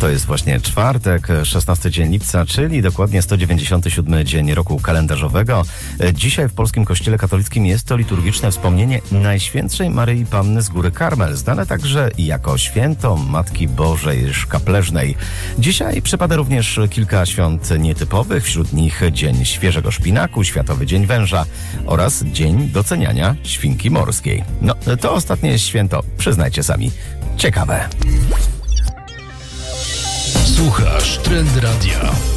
To jest właśnie czwartek, 16 dzień lipca, czyli dokładnie 197 dzień roku kalendarzowego. Dzisiaj w polskim kościele katolickim jest to liturgiczne wspomnienie Najświętszej Maryi Panny z Góry Karmel, znane także jako święto Matki Bożej Szkapleżnej. Dzisiaj przypada również kilka świąt nietypowych, wśród nich Dzień Świeżego Szpinaku, Światowy Dzień Węża oraz Dzień Doceniania Świnki Morskiej. No, to ostatnie święto, przyznajcie sami, ciekawe. Słuchasz Trend Radia.